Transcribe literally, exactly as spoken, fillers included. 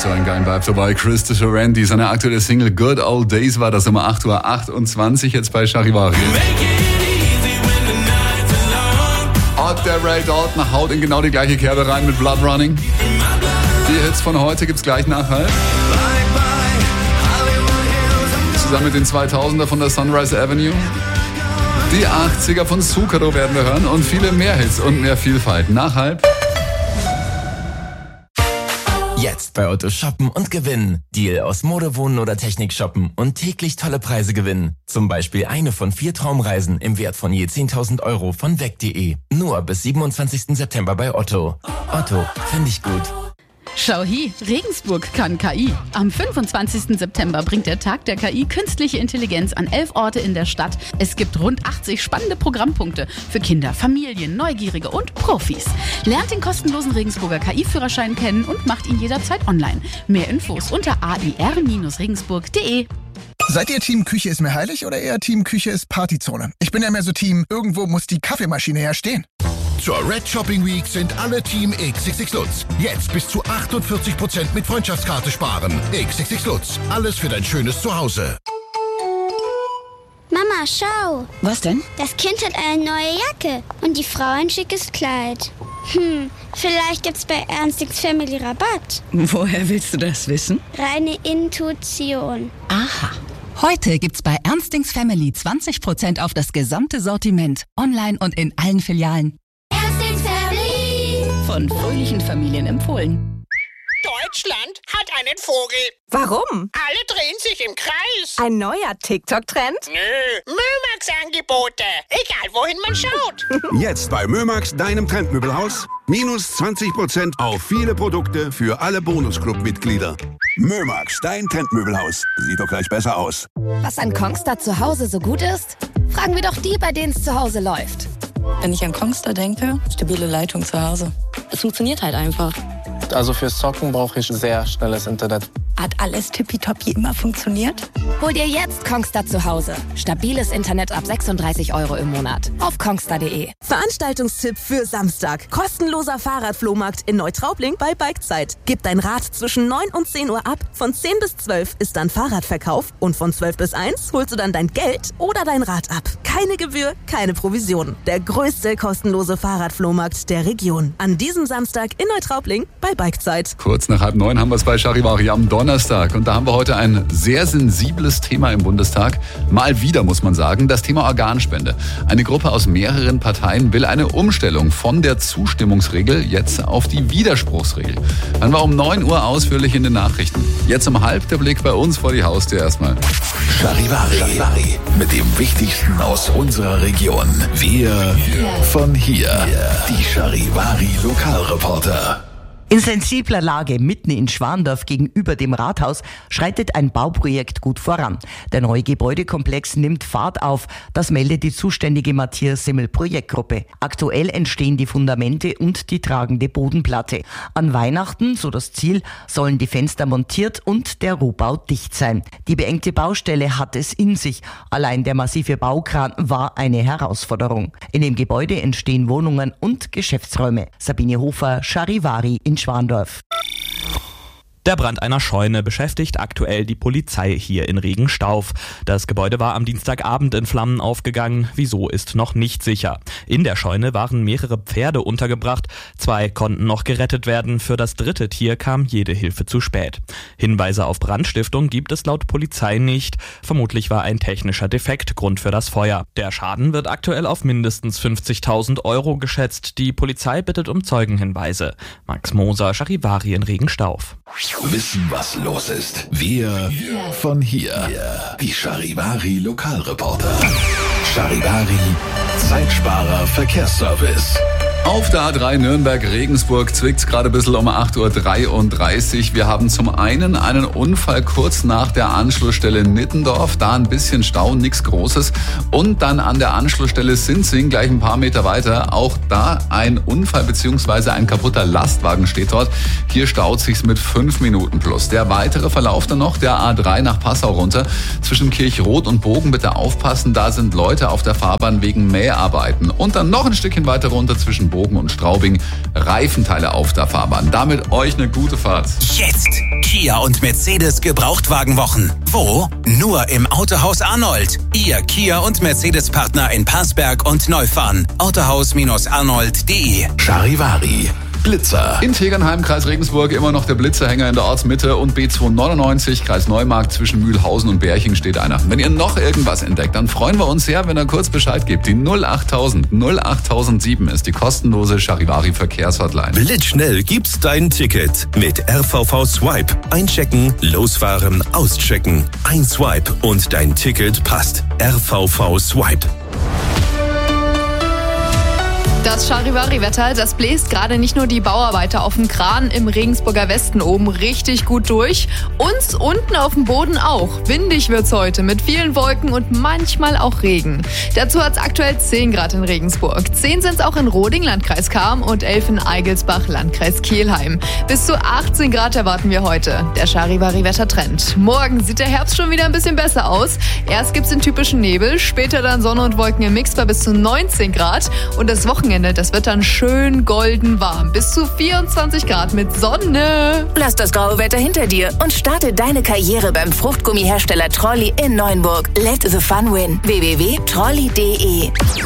so einen geilen Vibe dabei. Christopher Randy, seine aktuelle Single Good Old Days war das um acht Uhr achtundzwanzig jetzt bei Charivari. Und der Ray Dalton haut in genau die gleiche Kerbe rein mit Blood Running. Die Hits von heute gibt's gleich nach halb. Zusammen mit den zweitausender von der Sunrise Avenue. Die achtziger von Sukaro werden wir hören und viele mehr Hits und mehr Vielfalt. Nach halb. Jetzt bei Otto shoppen und gewinnen. Deal aus Mode, Wohnen oder Technik shoppen und täglich tolle Preise gewinnen. Zum Beispiel eine von vier Traumreisen im Wert von je zehntausend Euro von weg punkt de. Nur bis siebenundzwanzigsten September bei Otto. Otto, finde ich gut. Schau hier, Regensburg kann K I. Am fünfundzwanzigsten September bringt der Tag der K I künstliche Intelligenz an elf Orte in der Stadt. Es gibt rund achtzig spannende Programmpunkte für Kinder, Familien, Neugierige und Profis. Lernt den kostenlosen Regensburger K I-Führerschein kennen und macht ihn jederzeit online. Mehr Infos unter a i r Regensburg punkt de. Seid ihr Team Küche ist mir heilig oder eher Team Küche ist Partyzone? Ich bin ja mehr so Team, irgendwo muss die Kaffeemaschine ja stehen. Zur Red Shopping Week sind alle Team X X X Lutz. Jetzt bis zu achtundvierzig Prozent mit Freundschaftskarte sparen. X X X Lutz. Alles für dein schönes Zuhause. Mama, schau. Was denn? Das Kind hat eine neue Jacke und die Frau ein schickes Kleid. Hm, vielleicht gibt's bei Ernstings Family Rabatt. Woher willst du das wissen? Reine Intuition. Aha. Heute gibt's bei Ernstings Family zwanzig Prozent auf das gesamte Sortiment. Online und in allen Filialen. Ernstings Family. Von fröhlichen Familien empfohlen. Deutschland hat einen Vogel. Warum? Alle drehen sich im Kreis. Ein neuer TikTok-Trend? Nö, Mömax-Angebote. Egal, wohin man schaut. Jetzt bei Mömax, deinem Trendmöbelhaus. Minus zwanzig Prozent auf viele Produkte für alle Bonusclub-Mitglieder. Mömax, dein Trendmöbelhaus. Sieht doch gleich besser aus. Was an Kongstar zu Hause so gut ist? Fragen wir doch die, bei denen es zu Hause läuft. Wenn ich an Kongstar denke, stabile Leitung zu Hause. Es funktioniert halt einfach. Also fürs Zocken brauche ich sehr schnelles Internet. Hat alles tippitoppi immer funktioniert? Hol dir jetzt Kongstar zu Hause. Stabiles Internet ab sechsunddreißig Euro im Monat. Auf kongstar punkt de. Veranstaltungstipp für Samstag. Kostenloser Fahrradflohmarkt in Neutraubling bei Bikezeit. Gib dein Rad zwischen neun und zehn Uhr ab. Von zehn bis zwölf ist dann Fahrradverkauf. Und von zwölf bis eins holst du dann dein Geld oder dein Rad ab. Keine Gebühr, keine Provision. Der größte kostenlose Fahrradflohmarkt der Region. An diesem Samstag in Neutraubling bei Bikezeit. Kurz nach halb neun haben wir es bei Charivari am Donnerstag. Und da haben wir heute ein sehr sensibles Thema im Bundestag. Mal wieder, muss man sagen, das Thema Organspende. Eine Gruppe aus mehreren Parteien will eine Umstellung von der Zustimmungsregel jetzt auf die Widerspruchsregel. Dann war um neun Uhr ausführlich in den Nachrichten. Jetzt um halb der Blick bei uns vor die Haustür erstmal. Charivari. Charivari. Mit dem Wichtigsten aus unserer Region. Wir von hier. Die Charivari Lokalreporter. In sensibler Lage mitten in Schwandorf gegenüber dem Rathaus schreitet ein Bauprojekt gut voran. Der neue Gebäudekomplex nimmt Fahrt auf, das meldet die zuständige Matthias Simmel Projektgruppe. Aktuell entstehen die Fundamente und die tragende Bodenplatte. An Weihnachten, so das Ziel, sollen die Fenster montiert und der Rohbau dicht sein. Die beengte Baustelle hat es in sich. Allein der massive Baukran war eine Herausforderung. In dem Gebäude entstehen Wohnungen und Geschäftsräume. Sabine Hofer, Charivari in Schwandorf. Der Brand einer Scheune beschäftigt aktuell die Polizei hier in Regenstauf. Das Gebäude war am Dienstagabend in Flammen aufgegangen. Wieso ist noch nicht sicher. In der Scheune waren mehrere Pferde untergebracht. Zwei konnten noch gerettet werden. Für das dritte Tier kam jede Hilfe zu spät. Hinweise auf Brandstiftung gibt es laut Polizei nicht. Vermutlich war ein technischer Defekt Grund für das Feuer. Der Schaden wird aktuell auf mindestens fünfzigtausend Euro geschätzt. Die Polizei bittet um Zeugenhinweise. Max Moser, Charivari in Regenstauf. Wissen, was los ist. Wir von hier. Die Charivari Lokalreporter. Charivari Zeitsparer Verkehrsservice. Auf der A drei Nürnberg-Regensburg zwickt's gerade ein bisschen um acht Uhr dreiunddreißig. Wir haben zum einen einen Unfall kurz nach der Anschlussstelle Nittendorf. Da ein bisschen Stau, nichts Großes. Und dann an der Anschlussstelle Sinzing, gleich ein paar Meter weiter. Auch da ein Unfall bzw. ein kaputter Lastwagen steht dort. Hier staut sich's mit fünf Minuten plus. Der weitere Verlauf dann noch der A drei nach Passau runter. Zwischen Kirchroth und Bogen bitte aufpassen. Da sind Leute auf der Fahrbahn wegen Mäharbeiten. Und dann noch ein Stückchen weiter runter zwischen Bogen und Straubing. Reifenteile auf der Fahrbahn. Damit euch eine gute Fahrt. Jetzt Kia und Mercedes Gebrauchtwagenwochen. Wo? Nur im Autohaus Arnold. Ihr Kia und Mercedes-Partner in Parsberg und Neufahren. autohaus Arnold punkt de. Charivari. Blitzer. In Tegernheim, Kreis Regensburg, immer noch der Blitzerhänger in der Ortsmitte und B zweihundertneunundneunzig, Kreis Neumarkt, zwischen Mühlhausen und Berching steht einer. Wenn ihr noch irgendwas entdeckt, dann freuen wir uns sehr, wenn ihr kurz Bescheid gebt. Die null achttausend null achttausendsieben ist die kostenlose Charivari-Verkehrshotline. Blitzschnell gibt's dein Ticket mit R V V Swipe. Einchecken, losfahren, auschecken. Ein Swipe und dein Ticket passt. R V V Swipe. Das Charivari-Wetter, das bläst gerade nicht nur die Bauarbeiter auf dem Kran im Regensburger Westen oben richtig gut durch, uns unten auf dem Boden auch. Windig wird's heute mit vielen Wolken und manchmal auch Regen. Dazu hat's aktuell zehn Grad in Regensburg. zehn sind's auch in Roding, Landkreis Cham und elf in Eigelsbach, Landkreis Kelheim. Bis zu achtzehn Grad erwarten wir heute. Der Charivari-Wettertrend. Morgen sieht der Herbst schon wieder ein bisschen besser aus. Erst gibt's den typischen Nebel, später dann Sonne und Wolken im Mix bei bis zu neunzehn Grad und das Wochenende, das wird dann schön golden warm. Bis zu vierundzwanzig Grad mit Sonne. Lass das graue Wetter hinter dir und starte deine Karriere beim Fruchtgummihersteller Trolli in Neuenburg. Let the fun win. w w w punkt trolli punkt de